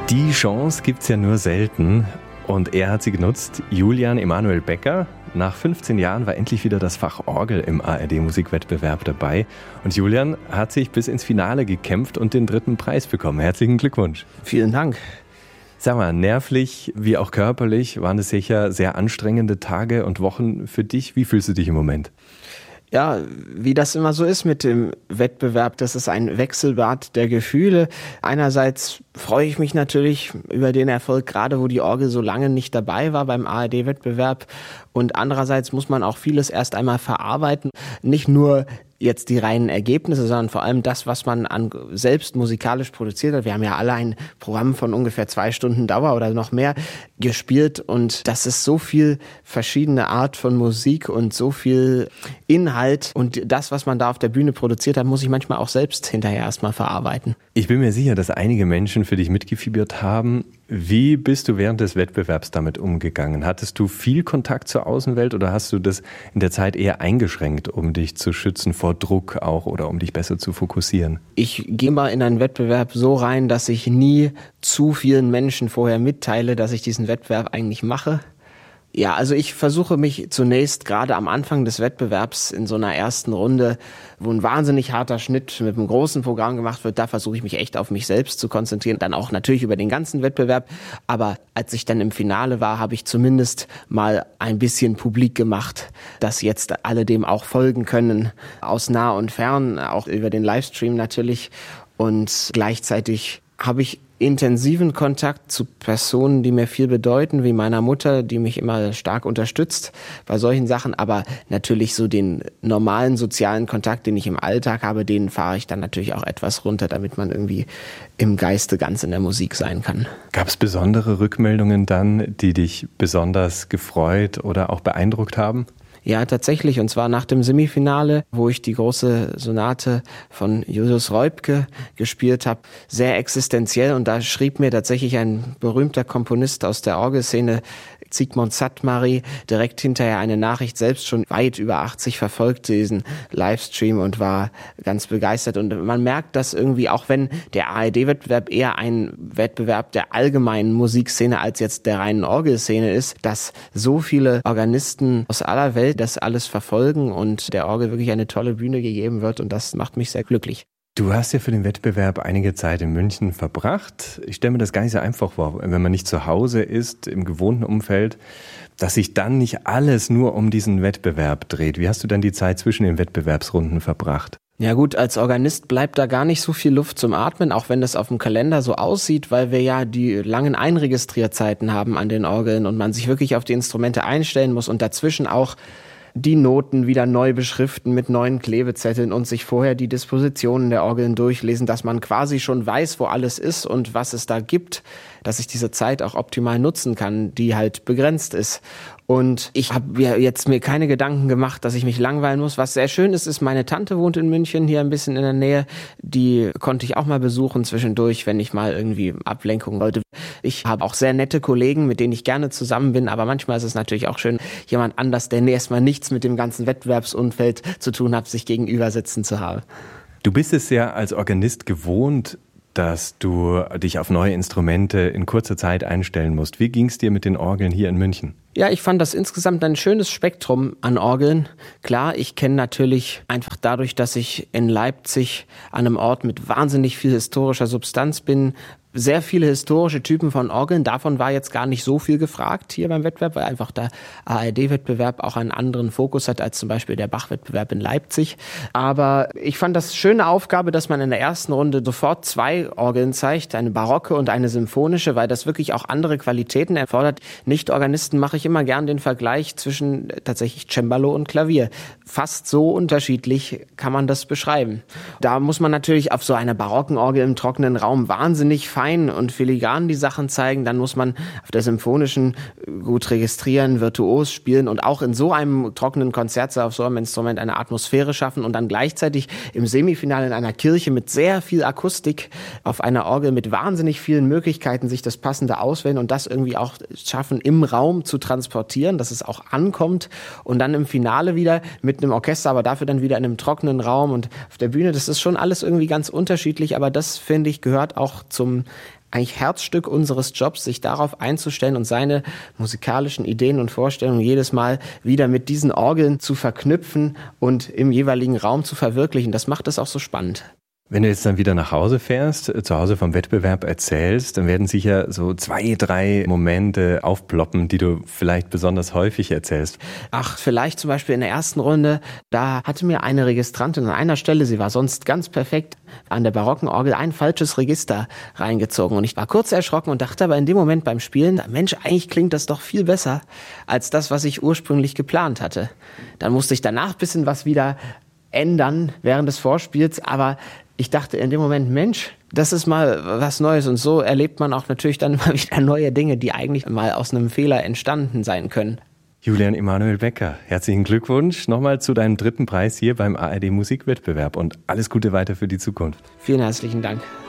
Die Chance gibt's ja nur selten und er hat sie genutzt. Julian Emanuel Becker. Nach 15 Jahren war endlich wieder das Fach Orgel im ARD-Musikwettbewerb dabei. Und Julian hat sich bis ins Finale gekämpft und den 3. Preis bekommen. Herzlichen Glückwunsch. Vielen Dank. Sag mal, nervlich wie auch körperlich waren es sicher sehr anstrengende Tage und Wochen für dich. Wie fühlst du dich im Moment? Ja, wie das immer so ist mit dem Wettbewerb, das ist ein Wechselbad der Gefühle. Einerseits freue ich mich natürlich über den Erfolg, gerade wo die Orgel so lange nicht dabei war beim ARD-Wettbewerb. Und andererseits muss man auch vieles erst einmal verarbeiten. Nicht nur jetzt die reinen Ergebnisse, sondern vor allem das, was man selbst musikalisch produziert hat. Wir haben ja alle ein Programm von ungefähr 2 Stunden Dauer oder noch mehr gespielt und das ist so viel verschiedene Art von Musik und so viel Inhalt und das, was man da auf der Bühne produziert hat, muss ich manchmal auch selbst hinterher erstmal verarbeiten. Ich bin mir sicher, dass einige Menschen für dich mitgefiebert haben. Wie bist du während des Wettbewerbs damit umgegangen? Hattest du viel Kontakt zur Außenwelt oder hast du das in der Zeit eher eingeschränkt, um dich zu schützen vor Druck auch oder um dich besser zu fokussieren? Ich gehe mal in einen Wettbewerb so rein, dass ich nie zu vielen Menschen vorher mitteile, dass ich diesen Wettbewerb eigentlich mache. Ja, also ich versuche mich zunächst gerade am Anfang des Wettbewerbs in so einer ersten Runde, wo ein wahnsinnig harter Schnitt mit einem großen Programm gemacht wird, da versuche ich mich echt auf mich selbst zu konzentrieren, dann auch natürlich über den ganzen Wettbewerb. Aber als ich dann im Finale war, habe ich zumindest mal ein bisschen publik gemacht, dass jetzt alle dem auch folgen können, aus nah und fern, auch über den Livestream natürlich. Und gleichzeitig habe ich intensiven Kontakt zu Personen, die mir viel bedeuten, wie meiner Mutter, die mich immer stark unterstützt bei solchen Sachen. Aber natürlich so den normalen sozialen Kontakt, den ich im Alltag habe, den fahre ich dann natürlich auch etwas runter, damit man irgendwie im Geiste ganz in der Musik sein kann. Gab es besondere Rückmeldungen dann, die dich besonders gefreut oder auch beeindruckt haben? Ja, tatsächlich. Und zwar nach dem Semifinale, wo ich die große Sonate von Julius Reubke gespielt habe. Sehr existenziell. Und da schrieb mir tatsächlich ein berühmter Komponist aus der Orgelszene, Zsigmond Szatmári, direkt hinterher eine Nachricht, selbst schon weit über 80, verfolgte diesen Livestream und war ganz begeistert. Und man merkt, dass irgendwie, auch wenn der ARD-Wettbewerb eher ein Wettbewerb der allgemeinen Musikszene als jetzt der reinen Orgelszene ist, dass so viele Organisten aus aller Welt das alles verfolgen und der Orgel wirklich eine tolle Bühne gegeben wird und das macht mich sehr glücklich. Du hast ja für den Wettbewerb einige Zeit in München verbracht. Ich stelle mir das gar nicht so einfach vor, wenn man nicht zu Hause ist, im gewohnten Umfeld, dass sich dann nicht alles nur um diesen Wettbewerb dreht. Wie hast du dann die Zeit zwischen den Wettbewerbsrunden verbracht? Ja gut, als Organist bleibt da gar nicht so viel Luft zum Atmen, auch wenn das auf dem Kalender so aussieht, weil wir ja die langen Einregistrierzeiten haben an den Orgeln und man sich wirklich auf die Instrumente einstellen muss und dazwischen auch die Noten wieder neu beschriften mit neuen Klebezetteln und sich vorher die Dispositionen der Orgeln durchlesen, dass man quasi schon weiß, wo alles ist und was es da gibt, dass ich diese Zeit auch optimal nutzen kann, die halt begrenzt ist. Und ich habe jetzt mir keine Gedanken gemacht, dass ich mich langweilen muss. Was sehr schön ist, ist, meine Tante wohnt in München, hier ein bisschen in der Nähe. Die konnte ich auch mal besuchen zwischendurch, wenn ich mal irgendwie Ablenkung wollte. Ich habe auch sehr nette Kollegen, mit denen ich gerne zusammen bin. Aber manchmal ist es natürlich auch schön, jemand anders, der erstmal nichts mit dem ganzen Wettbewerbsumfeld zu tun hat, sich gegenüber sitzen zu haben. Du bist es ja als Organist gewohnt, dass du dich auf neue Instrumente in kurzer Zeit einstellen musst. Wie ging es dir mit den Orgeln hier in München? Ja, ich fand das insgesamt ein schönes Spektrum an Orgeln. Klar, ich kenne natürlich einfach dadurch, dass ich in Leipzig an einem Ort mit wahnsinnig viel historischer Substanz bin, sehr viele historische Typen von Orgeln. Davon war jetzt gar nicht so viel gefragt hier beim Wettbewerb, weil einfach der ARD-Wettbewerb auch einen anderen Fokus hat als zum Beispiel der Bach-Wettbewerb in Leipzig. Aber ich fand das schöne Aufgabe, dass man in der ersten Runde sofort 2 Orgeln zeigt, eine barocke und eine symphonische, weil das wirklich auch andere Qualitäten erfordert. Nicht-Organisten mache ich immer gern den Vergleich zwischen tatsächlich Cembalo und Klavier. Fast so unterschiedlich kann man das beschreiben. Da muss man natürlich auf so einer barocken Orgel im trockenen Raum wahnsinnig fein und filigran die Sachen zeigen, dann muss man auf der symphonischen gut registrieren, virtuos spielen und auch in so einem trockenen Konzertsaal auf so einem Instrument eine Atmosphäre schaffen und dann gleichzeitig im Semifinale in einer Kirche mit sehr viel Akustik auf einer Orgel mit wahnsinnig vielen Möglichkeiten sich das Passende auswählen und das irgendwie auch schaffen, im Raum zu transportieren, dass es auch ankommt und dann im Finale wieder mit einem Orchester, aber dafür dann wieder in einem trockenen Raum und auf der Bühne, das ist schon alles irgendwie ganz unterschiedlich, aber das, finde ich, gehört auch zum eigentlich Herzstück unseres Jobs, sich darauf einzustellen und seine musikalischen Ideen und Vorstellungen jedes Mal wieder mit diesen Orgeln zu verknüpfen und im jeweiligen Raum zu verwirklichen. Das macht es auch so spannend. Wenn du jetzt dann wieder nach Hause fährst, zu Hause vom Wettbewerb erzählst, dann werden sicher so 2, 3 Momente aufploppen, die du vielleicht besonders häufig erzählst. Vielleicht zum Beispiel in der ersten Runde, da hatte mir eine Registrantin an einer Stelle, sie war sonst ganz perfekt, an der barocken Orgel ein falsches Register reingezogen. Und ich war kurz erschrocken und dachte aber in dem Moment beim Spielen, Mensch, eigentlich klingt das doch viel besser als das, was ich ursprünglich geplant hatte. Dann musste ich danach ein bisschen was wieder ändern während des Vorspiels, aber ich dachte in dem Moment, Mensch, das ist mal was Neues. Und so erlebt man auch natürlich dann immer wieder neue Dinge, die eigentlich mal aus einem Fehler entstanden sein können. Julian Emanuel Becker, herzlichen Glückwunsch nochmal zu deinem 3. Preis hier beim ARD Musikwettbewerb und alles Gute weiter für die Zukunft. Vielen herzlichen Dank.